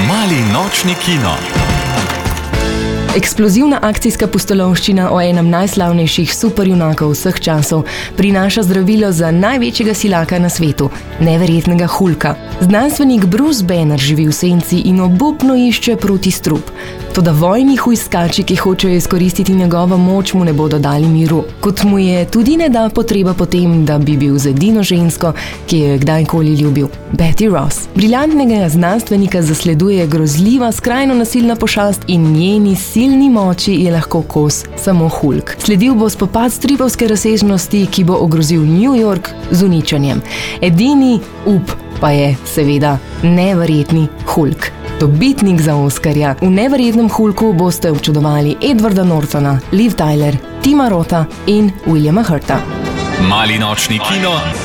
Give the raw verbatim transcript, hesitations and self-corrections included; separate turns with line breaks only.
Mali nočni kino.
Eksplozivna akcijska pustolovščina o enem najslavnejših superjunakov vseh časov prinaša zdravilo za največjega silaka na svetu, neverjetnega Hulka. Znanstvenik Bruce Banner živi v senci in obupno išče protistrup. Toda vojni hujskači, ki hočejo izkoristiti njegovo moč, mu ne bodo dali miru. Kot mu je tudi ne da potreba potem, da bi bil z edino žensko, ki jo je kdajkoli ljubil, Betty Ross. Briljantnega znanstvenika zasleduje grozljiva, skrajno nasilna pošast in njeni silni moči je lahko kos samo Hulk. Sledil bo spopad stripovske razsežnosti, ki bo ogrozil New York z uničenjem. Edini up pa je seveda neverjetni Hulk. Dobitnik za Oskarja. V neverjetnem Hulku boste občudovali Edwarda Nortona, Liv Tyler, Tima Rotha in Williama Hurta.
Mali nočni kino